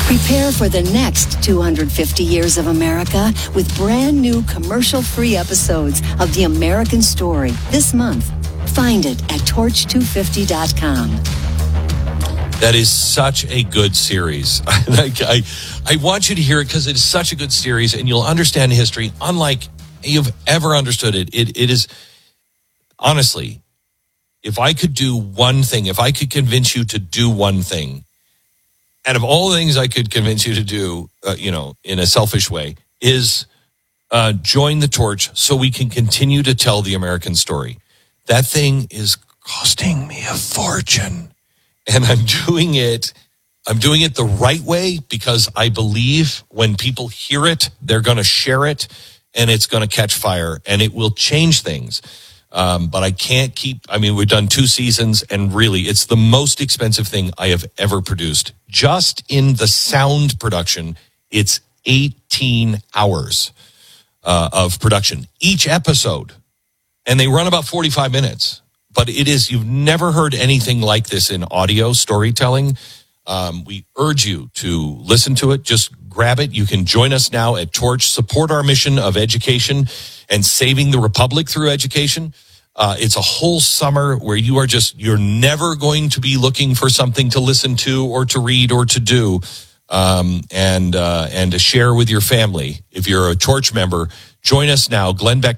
Prepare for the next 250 years of America with brand new commercial-free episodes of The American Story this month. Find it at torch250.com. That is such a good series. I want you to hear it because it is such a good series, and you'll understand history unlike you've ever understood it. It is, honestly, if I could do one thing, if I could convince you to do one thing, out of all the things I could convince you to do, in a selfish way, is join the Torch so we can continue to tell the American story. That thing is costing me a fortune. And I'm doing it the right way because I believe when people hear it, they're going to share it and it's going to catch fire and it will change things. But I can't we've done 2 seasons and really it's the most expensive thing I have ever produced. Just in the sound production, it's 18 hours of production each episode. And they run about 45 minutes. But you've never heard anything like this in audio storytelling. We urge you to listen to it. Just grab it. You can join us now at Torch. Support our mission of education and saving the republic through education. It's a whole summer where you're never going to be looking for something to listen to or to read or to do, and to share with your family. If you're a Torch member, join us now,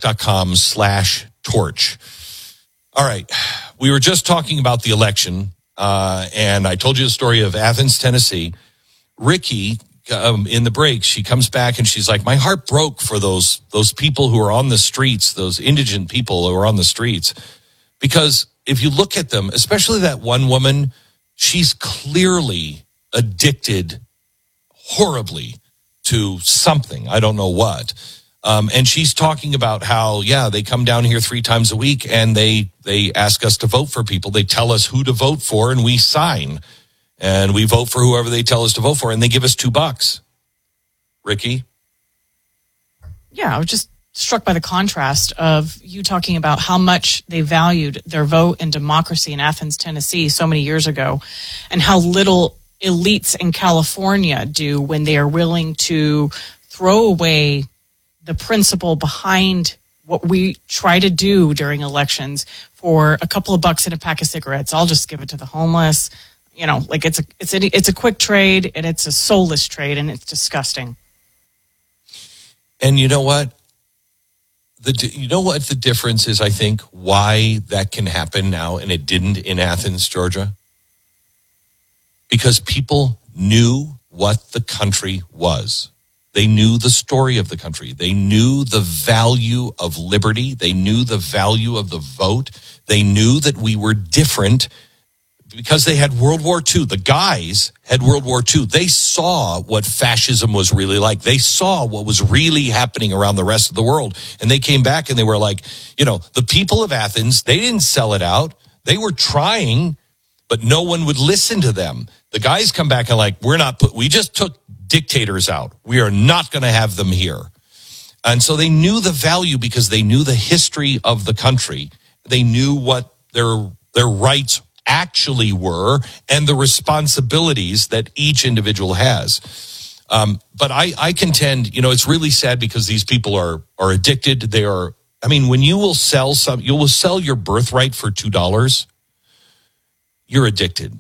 glennbeck.com/torch. All right. We were just talking about the election, and I told you the story of Athens, Tennessee. Ricky, in the break, she comes back and she's like, my heart broke for those people who are on the streets, those indigent people who are on the streets. Because if you look at them, especially that one woman, she's clearly addicted horribly to something. I don't know what. And she's talking about how, they come down here 3 times a week and they ask us to vote for people. They tell us who to vote for and we sign and we vote for whoever they tell us to vote for and they give us $2. Ricky? Yeah, I was just struck by the contrast of you talking about how much they valued their vote and democracy in Athens, Tennessee so many years ago and how little elites in California do when they are willing to throw away the principle behind what we try to do during elections for a couple of bucks and a pack of cigarettes. I'll just give it to the homeless. It's a quick trade and it's a soulless trade and it's disgusting. And you know what? The difference is, I think, why that can happen now and it didn't in Athens, Georgia? Because people knew what the country was. They knew the story of the country. They knew the value of liberty. They knew the value of the vote. They knew that we were different because they had World War II. The guys had World War II. They saw what fascism was really like. They saw what was really happening around the rest of the world. And they came back and they were like, the people of Athens, they didn't sell it out. They were trying, but no one would listen to them. The guys come back and we just took dictators out. We are not going to have them here. And so they knew the value because they knew the history of the country. They knew what their rights actually were and the responsibilities that each individual has. But I contend, it's really sad because these people are addicted. When you will sell your birthright for $2, you're addicted.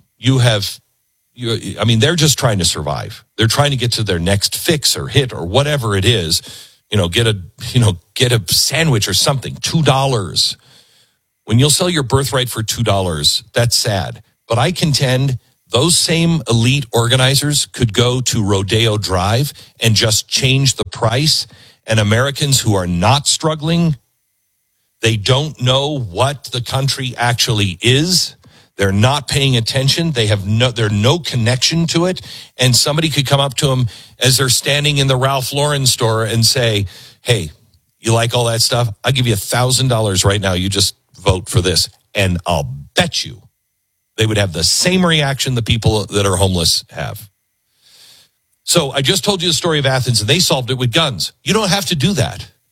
They're just trying to survive. They're trying to get to their next fix or hit or whatever it is, get a sandwich or something, $2. When you'll sell your birthright for $2, that's sad. But I contend those same elite organizers could go to Rodeo Drive and just change the price. And Americans who are not struggling, they don't know what the country actually is. They're not paying attention. There's no connection to it. And somebody could come up to them as they're standing in the Ralph Lauren store and say, hey, you like all that stuff? I'll give you $1,000 right now. You just vote for this. And I'll bet you they would have the same reaction the people that are homeless have. So I just told you the story of Athens and they solved it with guns. You don't have to do that.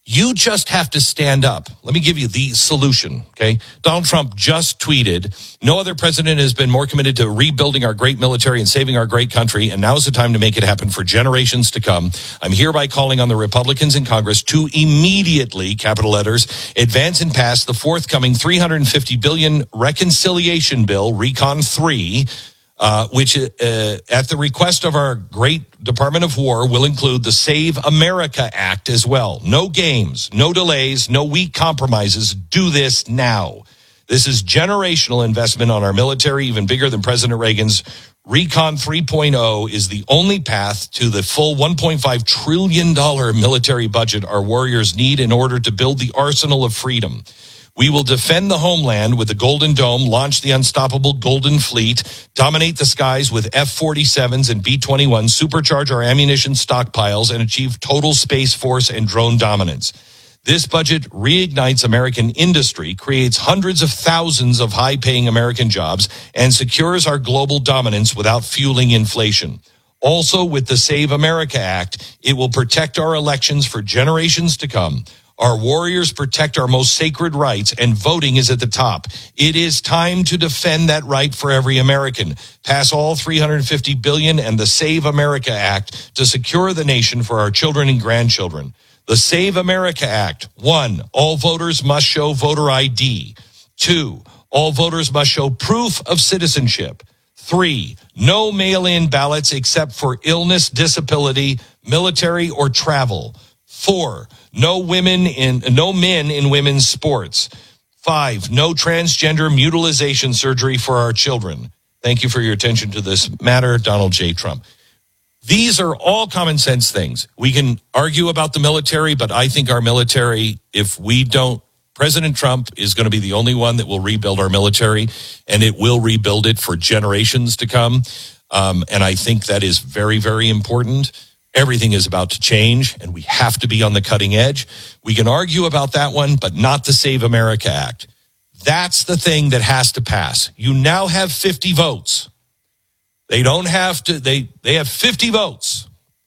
You just have to stand up. Let me give you the solution, okay? Donald Trump just tweeted, no other president has been more committed to rebuilding our great military and saving our great country, and now is the time to make it happen for generations to come. I'm hereby calling on the Republicans in Congress to immediately, capital letters, advance and pass the forthcoming $350 billion reconciliation bill, Recon 3, which at the request of our great Department of War will include the Save America Act as well. No games, no delays, no weak compromises. Do this now. This is generational investment on our military, even bigger than President Reagan's. Recon 3.0 is the only path to the full $1.5 trillion military budget our warriors need in order to build the arsenal of freedom. We will defend the homeland with the Golden Dome, launch the unstoppable Golden Fleet, dominate the skies with F-47s and B-21, supercharge our ammunition stockpiles, and achieve total space force and drone dominance. This budget reignites American industry, creates hundreds of thousands of high-paying American jobs, and secures our global dominance without fueling inflation. Also, with the Save America Act, it will protect our elections for generations to come. Our warriors protect our most sacred rights, and voting is at the top. It is time to defend that right for every American. Pass all $350 billion and the Save America Act to secure the nation for our children and grandchildren. The Save America Act. 1, all voters must show voter ID. 2, all voters must show proof of citizenship. 3, no mail-in ballots except for illness, disability, military, or travel. 4, no men in women's sports. 5, no transgender mutilization surgery for our children. Thank you for your attention to this matter, Donald J. Trump. These are all common sense things. We can argue about the military, but I think our military, if we don't, President Trump is going to be the only one that will rebuild our military, and it will rebuild it for generations to come. And I think that is very, very important. Everything is about to change, and we have to be on the cutting edge. We can argue about that one, but not the Save America Act. That's the thing that has to pass. You now have 50 votes. They don't have to, they have 50 votes.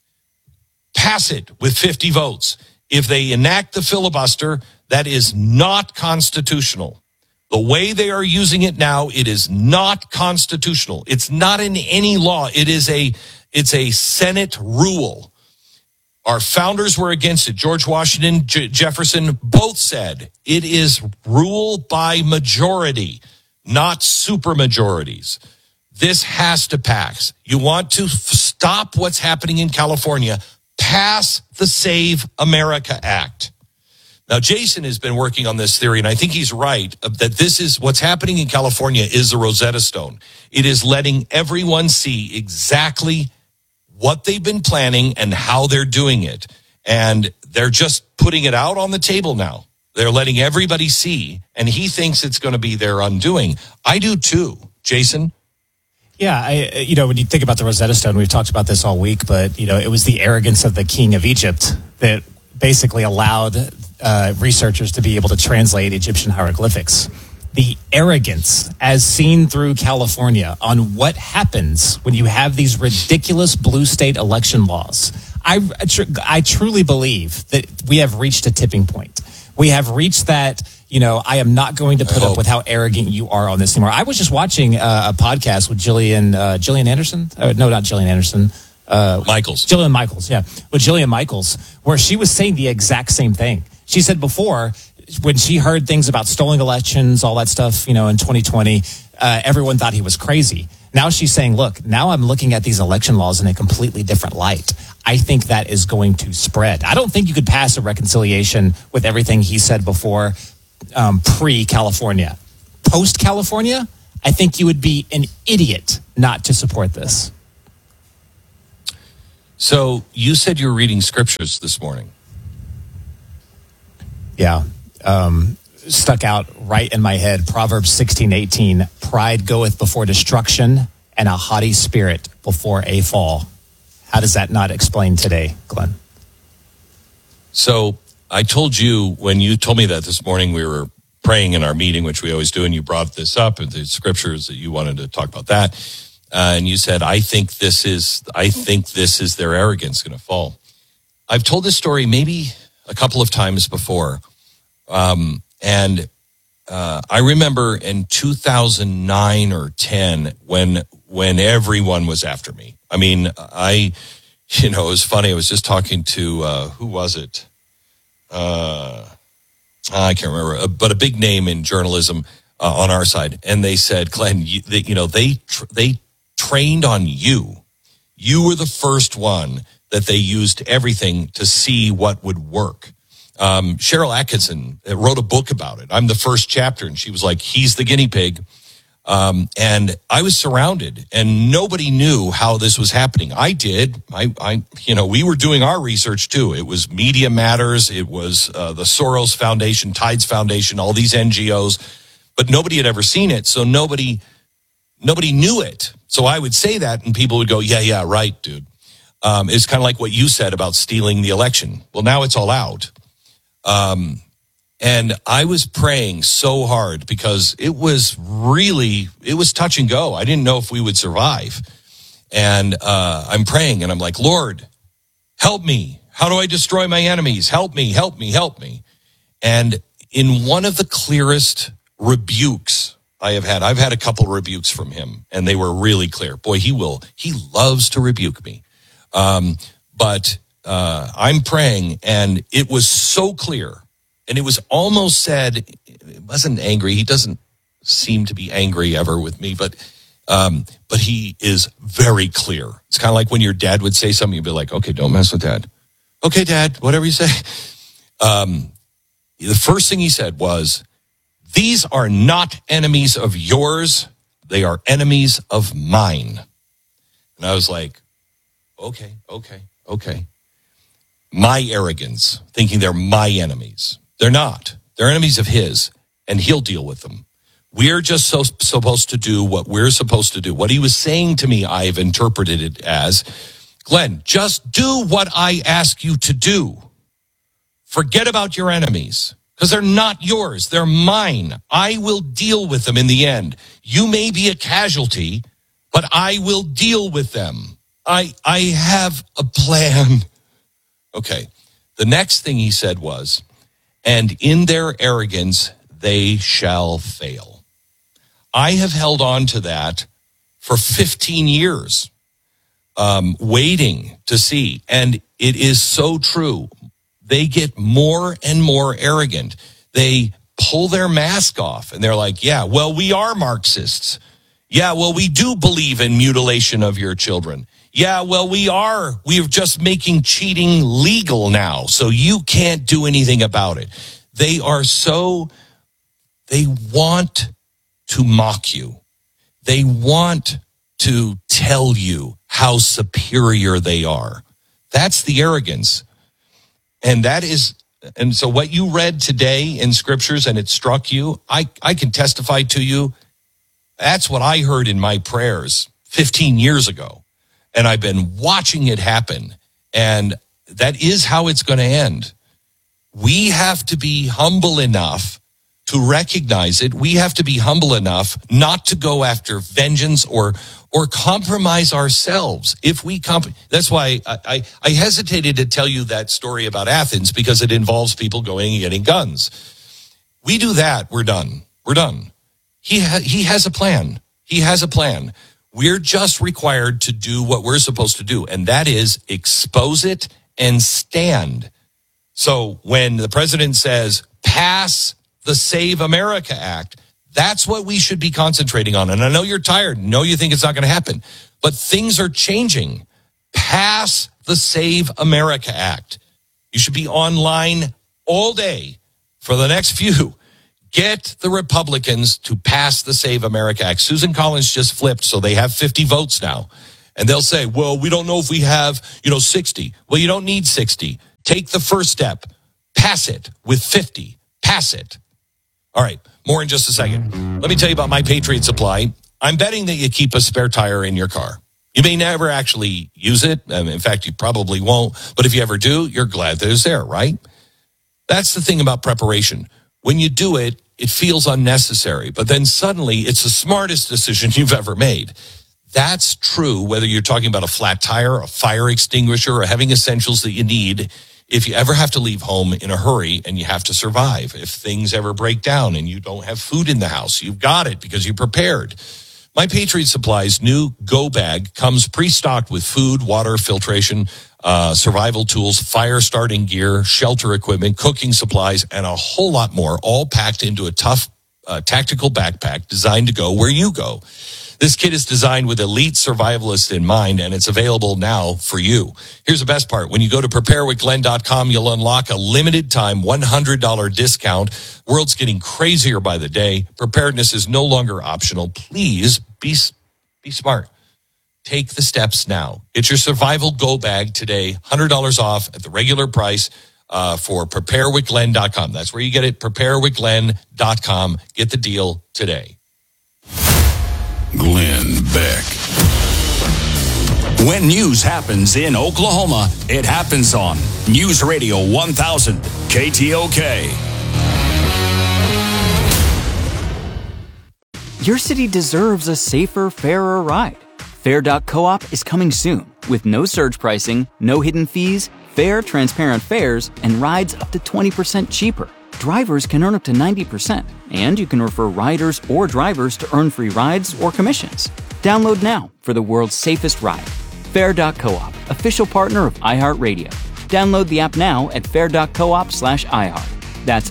Pass it with 50 votes. If they enact the filibuster, that is not constitutional. The way they are using it now, it is not constitutional. It's not in any law. It's a Senate rule. Our founders were against it. George Washington, Jefferson both said it is rule by majority, not supermajorities. This has to pass. You want to stop what's happening in California, pass the Save America Act. Now, Jason has been working on this theory, and I think he's right, that this is what's happening in California is the Rosetta Stone. It is letting everyone see exactly what they've been planning and how they're doing it. And they're just putting it out on the table now. They're letting everybody see, and he thinks it's going to be their undoing. I do too. Jason? Yeah, when you think about the Rosetta Stone, we've talked about this all week, but, it was the arrogance of the king of Egypt that basically allowed researchers to be able to translate Egyptian hieroglyphics. The arrogance as seen through California on what happens when you have these ridiculous blue state election laws. I truly believe that we have reached a tipping point. We have reached that, I am not going to put up with how arrogant you are on this anymore. I was just watching a podcast with Gillian Anderson. No, not Gillian Anderson. Michaels. Jillian Michaels, yeah. With Jillian Michaels, where she was saying the exact same thing. She said before, when she heard things about stolen elections, all that stuff, in 2020, everyone thought he was crazy. Now she's saying, look, now I'm looking at these election laws in a completely different light. I think that is going to spread. I don't think you could pass a reconciliation with everything he said before, pre-California. Post-California, I think you would be an idiot not to support this. So you said you were reading scriptures this morning. Yeah. Stuck out right in my head. Proverbs 16:18. Pride goeth before destruction, and a haughty spirit before a fall. How does that not explain today, Glenn? So I told you when you told me that this morning, we were praying in our meeting, which we always do, and you brought this up in the scriptures that you wanted to talk about that. And you said, I think this is their arrogance going to fall. I've told this story maybe a couple of times before. And I remember in 2009 or 10 when everyone was after me. I mean, it was funny. I was just talking to, who was it? I can't remember, but a big name in journalism on our side. And they said, Glenn, they trained on you. You were the first one that they used everything to see what would work. Cheryl Atkinson wrote a book about it. I'm the first chapter, and she was like, he's the guinea pig. And I was surrounded, and nobody knew how this was happening. I did. We were doing our research too. It was Media Matters. It was the Soros Foundation, Tides Foundation, all these NGOs, but nobody had ever seen it. So nobody knew it. So I would say that, and people would go, yeah, right, dude. It's kind of like what you said about stealing the election. Well, now it's all out. And I was praying so hard because it was touch and go. I didn't know if we would survive. And I'm praying, and I'm like, Lord, help me. How do I destroy my enemies? Help me, help me, help me. And in one of the clearest rebukes I've had a couple rebukes from him, and they were really clear. Boy, he loves to rebuke me. But I'm praying, and it was so clear. And it was almost said, it wasn't angry. He doesn't seem to be angry ever with me, but he is very clear. It's kind of like when your dad would say something, you'd be like, okay, don't mess with Dad. Okay, Dad, whatever you say. The first thing he said was, these are not enemies of yours. They are enemies of mine. And I was like, okay. My arrogance, thinking they're my enemies. They're not. They're enemies of his, and he'll deal with them. We're just supposed to do what we're supposed to do. What he was saying to me, I've interpreted it as, Glenn, just do what I ask you to do. Forget about your enemies, because they're not yours. They're mine. I will deal with them in the end. You may be a casualty, but I will deal with them. I have a plan. Okay. The next thing he said was, and in their arrogance, they shall fail. I have held on to that for 15 years, waiting to see. And it is so true. They get more and more arrogant. They pull their mask off, and they're like, yeah, well, we are Marxists. Yeah, well, we do believe in mutilation of your children. Yeah, well, we're just making cheating legal now, so you can't do anything about it. They want to mock you. They want to tell you how superior they are. That's the arrogance. And so what you read today in scriptures, and it struck you, I can testify to you, that's what I heard in my prayers 15 years ago. And I've been watching it happen. And that is how it's going to end. We have to be humble enough to recognize it. We have to be humble enough not to go after vengeance or compromise ourselves. That's why I hesitated to tell you that story about Athens, because it involves people going and getting guns. We do that, we're done. We're done. He has a plan. He has a plan. We're just required to do what we're supposed to do, and that is expose it and stand. So when the president says, pass the Save America Act, that's what we should be concentrating on. And I know you're tired. I know you think it's not going to happen, but things are changing. Pass the Save America Act. You should be online all day for the next few. Get the Republicans to pass the Save America Act. Susan Collins just flipped, so they have 50 votes now. And they'll say, well, we don't know if we have, 60. Well, you don't need 60. Take the first step. Pass it with 50. Pass it. All right, more in just a second. Let me tell you about My Patriot Supply. I'm betting that you keep a spare tire in your car. You may never actually use it. In fact, you probably won't. But if you ever do, you're glad that it's there, right? That's the thing about preparation. When you do it, it feels unnecessary. But then suddenly, it's the smartest decision you've ever made. That's true whether you're talking about a flat tire, a fire extinguisher, or having essentials that you need if you ever have to leave home in a hurry and you have to survive, if things ever break down and you don't have food in the house, you've got it because you prepared. My Patriot Supply's new Go Bag comes pre-stocked with food, water, filtration, survival tools, fire starting gear, shelter equipment, cooking supplies, and a whole lot more, all packed into a tough tactical backpack designed to go where you go. This kit is designed with elite survivalists in mind, and it's available now for you. Here's the best part. When you go to preparewithglenn.com, you'll unlock a limited time $100 discount. World's getting crazier by the day. Preparedness is no longer optional. Please be smart. Take the steps now. Get your survival go bag today, $100 off at the regular price for preparewithglenn.com. That's where you get it, preparewithglenn.com. Get the deal today. Glenn Beck. When news happens in Oklahoma, it happens on News Radio 1000 KTOK. Your city deserves a safer, fairer ride. Fair.coop is coming soon with no surge pricing, no hidden fees, fair, transparent fares, and rides up to 20% cheaper. Drivers can earn up to 90%, and you can refer riders or drivers to earn free rides or commissions. Download now for the world's safest ride. Fair.coop, official partner of iHeartRadio. Download the app now at fair.coop/iHeart. That's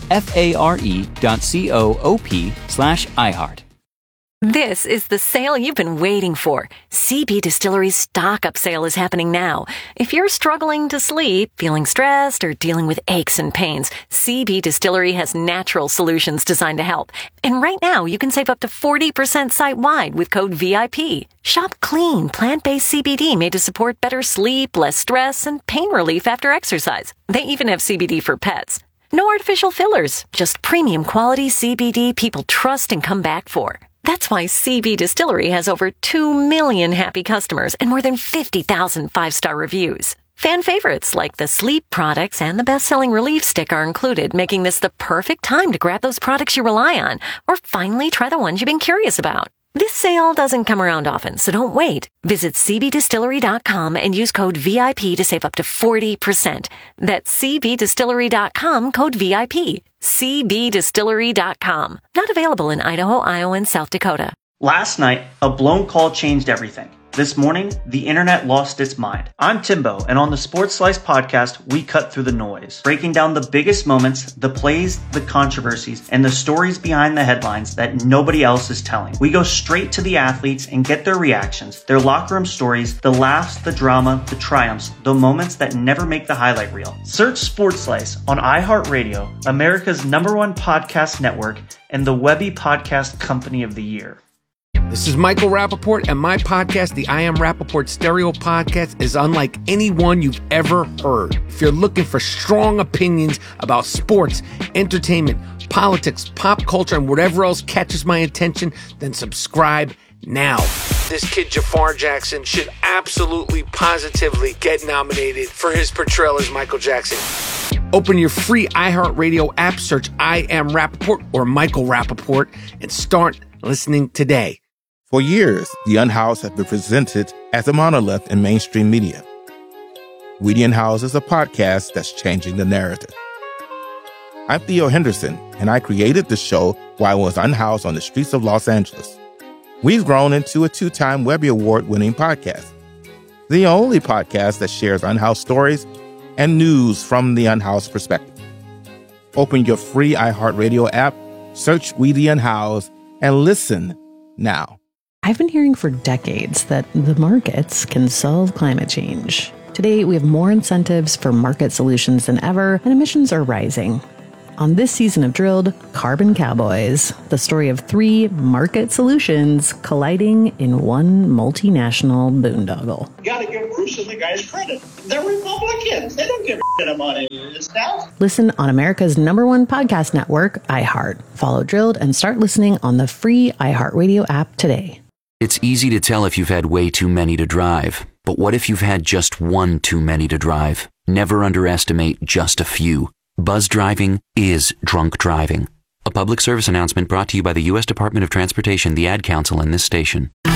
FARE.coop/iHeart. This is the sale you've been waiting for. CB Distillery's Stock Up sale is happening now. If you're struggling to sleep, feeling stressed, or dealing with aches and pains, CB Distillery has natural solutions designed to help. And right now, you can save up to 40% site-wide with code VIP. Shop clean, plant-based CBD made to support better sleep, less stress, and pain relief after exercise. They even have CBD for pets. No artificial fillers, just premium quality CBD people trust and come back for. That's why CB Distillery has over 2 million happy customers and more than 50,000 five-star reviews. Fan favorites like the sleep products and the best-selling Relief Stick are included, making this the perfect time to grab those products you rely on or finally try the ones you've been curious about. This sale doesn't come around often, so don't wait. Visit cbdistillery.com and use code VIP to save up to 40%. That's cbdistillery.com, code VIP. cbdistillery.com. Not available in Idaho, Iowa, and South Dakota. Last night, a blown call changed everything. This morning, the internet lost its mind. I'm Timbo, and on the Sports Slice podcast, we cut through the noise, breaking down the biggest moments, the plays, the controversies, and the stories behind the headlines that nobody else is telling. We go straight to the athletes and get their reactions, their locker room stories, the laughs, the drama, the triumphs, the moments that never make the highlight reel. Search Sports Slice on iHeartRadio, America's #1 podcast network, and the Webby Podcast Company of the Year. This is Michael Rappaport, and my podcast, the I Am Rappaport Stereo Podcast, is unlike any one you've ever heard. If you're looking for strong opinions about sports, entertainment, politics, pop culture, and whatever else catches my attention, then subscribe now. This kid, Jafar Jackson, should absolutely, positively get nominated for his portrayal as Michael Jackson. Open your free iHeartRadio app, search I Am Rappaport or Michael Rappaport, and start listening today. For years, The Unhoused has been presented as a monolith in mainstream media. We the Unhoused is a podcast that's changing the narrative. I'm Theo Henderson, and I created the show while I was unhoused on the streets of Los Angeles. We've grown into a 2-time Webby Award-winning podcast, the only podcast that shares unhoused stories and news from the unhoused perspective. Open your free iHeartRadio app, search We the Unhoused, and listen now. I've been hearing for decades that the markets can solve climate change. Today, we have more incentives for market solutions than ever, and emissions are rising. On this season of Drilled, Carbon Cowboys, the story of 3 market solutions colliding in one multinational boondoggle. You gotta give Bruce and the guys credit. They're Republicans. They don't give a shit about any of this stuff. Listen on America's #1 podcast network, iHeart. Follow Drilled and start listening on the free iHeartRadio app today. It's easy to tell if you've had way too many to drive. But what if you've had just one too many to drive? Never underestimate just a few. Buzz driving is drunk driving. A public service announcement brought to you by the U.S. Department of Transportation, the Ad Council, and this station.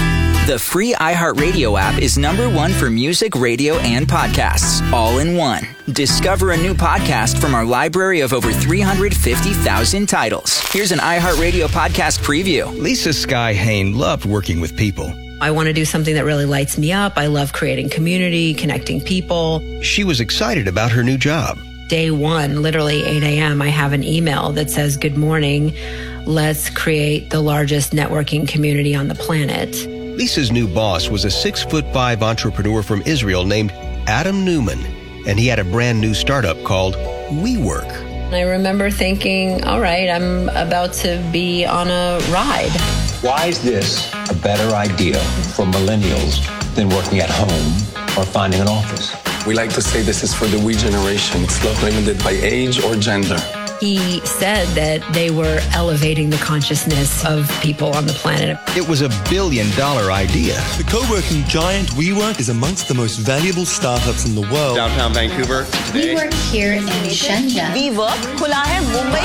The free iHeartRadio app is #1 for music, radio, and podcasts, all in one. Discover a new podcast from our library of over 350,000 titles. Here's an iHeartRadio podcast preview. Lisa Sky Hain loved working with people. I want to do something that really lights me up. I love creating community, connecting people. She was excited about her new job. Day one, literally 8 a.m., I have an email that says, "Good morning. Let's create the largest networking community on the planet." Lisa's new boss was a 6'5" entrepreneur from Israel named Adam Newman, and he had a brand new startup called WeWork. I remember thinking, all right, I'm about to be on a ride. Why is this a better idea for millennials than working at home or finding an office? We like to say this is for the we generation. It's not limited by age or gender. He said that they were elevating the consciousness of people on the planet. It was $1 billion idea. The co-working giant WeWork is amongst the most valuable startups in the world. Downtown Vancouver. We work here in Shenzhen. WeWork खुला है मुंबई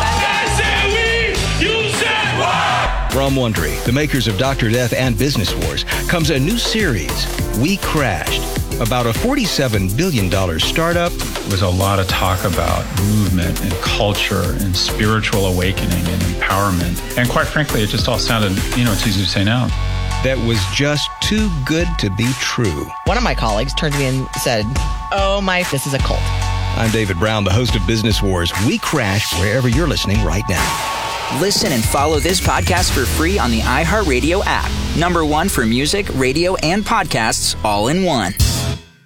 के। From Wondery, the makers of Dr. Death and Business Wars, comes a new series, We Crashed, about a $47 billion startup. There was a lot of talk about movement and culture and spiritual awakening and empowerment. And quite frankly, it just all sounded, it's easy to say now. That was just too good to be true. One of my colleagues turned to me and said, this is a cult. I'm David Brown, the host of Business Wars. We Crash wherever you're listening right now. Listen and follow this podcast for free on the iHeartRadio app. #1 for music, radio, and podcasts, all in one.